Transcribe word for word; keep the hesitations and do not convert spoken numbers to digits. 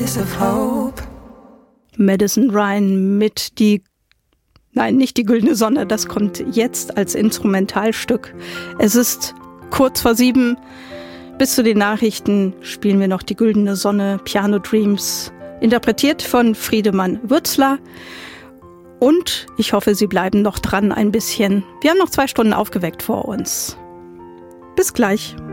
Voice of Hope. Madison Ryan mit die, nein, nicht die Güldene Sonne, das kommt jetzt als Instrumentalstück. Es ist kurz vor sieben. Bis zu den Nachrichten spielen wir noch die Güldene Sonne, Piano Dreams, interpretiert von Friedemann Würzler. Und ich hoffe, Sie bleiben noch dran ein bisschen. Wir haben noch zwei Stunden aufgeweckt vor uns. Bis gleich.